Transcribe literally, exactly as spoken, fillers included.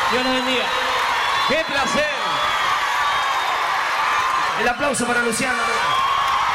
Dios nos bendiga. ¡Qué placer! El aplauso para Luciano.